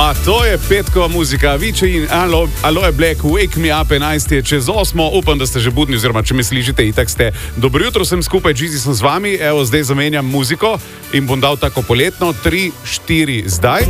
Ma to je petkova muzika, Avicii in Aloe Black, Wake Me Up 11 je čez 8, upam, da ste že budni, oziroma če me slišite, itak ste. Dobro jutro, sem skupaj, Gizi sem z vami, evo zdaj zamenjam muziko in bom dal tako poletno, 3, 4 zdaj.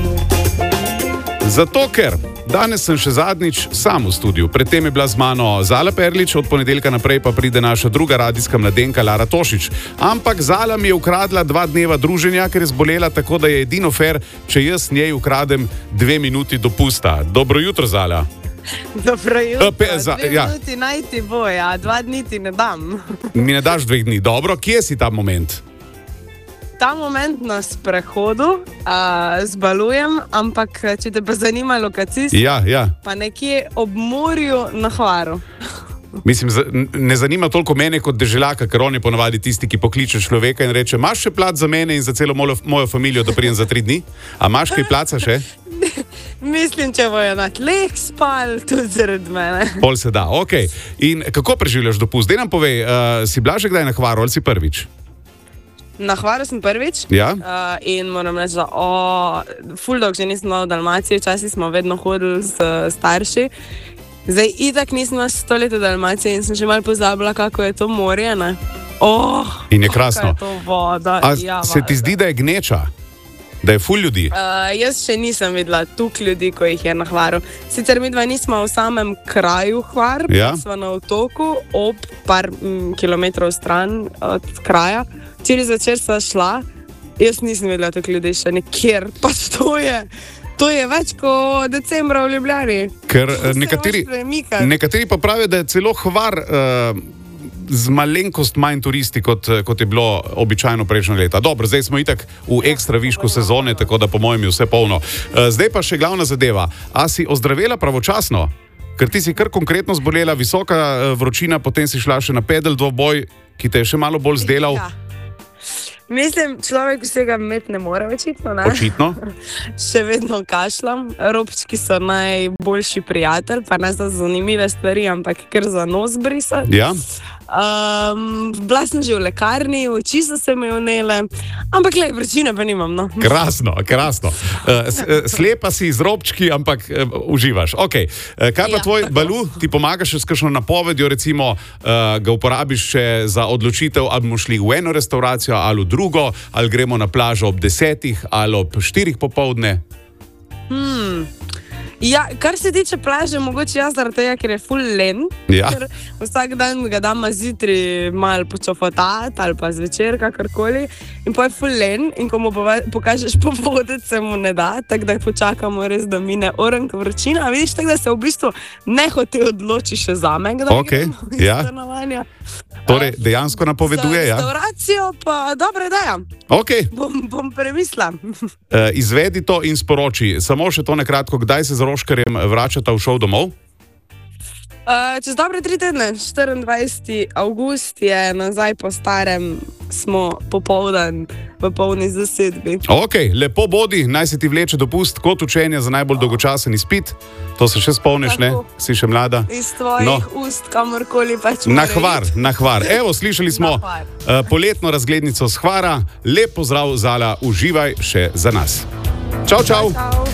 Zato, ker danes sem še zadnjič sam v studiu. Predtem je bila z mano Zala Perlič, od ponedeljka naprej pa pride naša druga radijska mladenka Lara Tošič. Ampak Zala mi je ukradla 2 dneva druženja, ker je zbolela, tako da je edino fair, če jaz njej ukradem 2 minuti dopusta. Dobro jutro, Zala. Dobro jutro, 2 ja. minuti najti bo, ja, 2 dni ti ne dam. Mi ne daš 2 dni, dobro, kje si ta moment? Ta moment na sprehodu zbalujem, ampak če te pa zanima lokacijsko, Ja. pa nekje ob morju na Hvaru. Mislim, ne zanima toliko mene kot deželjaka, ker on je ponavadi tisti, ki pokliče človeka in reče, imaš še plac za mene in za celo mojo familijo, da prijem za 3 dni? A imaš kaj placa še? Mislim, če bojo na tleh spali, tudi zaradi mene. Pol se da, ok. In kako preživljaš dopust? Dej nam povej, si bila že kdaj na Hvaru ali si prvič? Na Hvaru sem prvič, Ja? in moram reči, da ful dolgo že nisem bila v Dalmaciji, včasih smo vedno hodili s starši. Zdaj, itak nisem več 100 let v Dalmaciji in sem že malo pozabila, kako je to morje, ne? In je krasno. Kako je to voda. A Ja, se ti zdi, da je gneča? Da je ful ljudi? Jaz še nisem videla toliko ljudi, ko jih je na Hvaru. Sicer mi dva nismo v samem kraju Hvar, Ja. smo na otoku, ob par kilometrov stran od kraja. Včeraj zvečer sva šla, jaz nisem videla toliko ljudi še nikjer, pa to je več kot decembra v Ljubljani. Ker To se moraš premikati. nekateri pa pravijo, da je celo Hvar z malenkost manj turisti, kot je bilo običajno prejšnjega leta. Dobro, zdaj smo itak v ekstra višku sezone, tako da po mojem je vse polno. Zdaj pa še glavna zadeva. A si ozdravela pravočasno? Ker ti si kar konkretno zbolela, visoka vročina, potem si šla še na pedal dvoboj, ki te je še malo bolj zdelal. Ja. Mislim, človek vsega imeti ne more, očitno. Ne? Očitno. Še vedno kašljam, robčki so najboljši prijatelj, pa ne za zanimive stvari, ampak ker za nos brisati. Ja. Bila sem že v lekarni, oči so se mi vnele, ampak le, vročine pa nimam. No. Krasno. Slepa si z robčki, ampak uživaš. Okay. Kaj pa Ja, tvoj tako. Balu, ti pomaga še s kakšno napovedjo, recimo ga uporabiš še za odločitev, ali bomo šli v eno restauracijo ali v drugo, ali gremo na plažo ob 10 ali ob 4 popoldne? Ja, kar se tiče plaže, mogoče jaz zaradi tega, ker je full len. Ja. Ker vsak dan ga dam zjutraj malo počofotati ali pa zvečer, kakorkoli. In pa je full len in ko mu pokažeš povodec, se mu ne da, tako da počakamo res, da mine orenka vročina. Vidiš, tako da se v bistvu nehote odloči še zame, kdaj Okej, gremo iz ja. stanovanja. Torej, dejansko napoveduje, Za ja? restauracijo pa dobra ideja. Ok, Bom premislila. izvedi to in sporoči. Samo še to nekratko, kdaj se z Roškarjem vračata v šov domov? Čez dobre 3 tedne, 24. avgust je nazaj po starem, smo popoldan v polni zasedbi. Ok, lepo bodi, naj se ti vleče dopust kot učenje za najbolj dolgočasen izpit. To se še spomniš, ne? Tako. Si še mlada. Iz tvojih ust, kamorkoli pač Na mora iti. Hvar. Evo, slišali smo Na Hvar. poletno razglednico z Hvara. Lep pozdrav, Zala, uživaj še za nas. Čau, čau. Čau.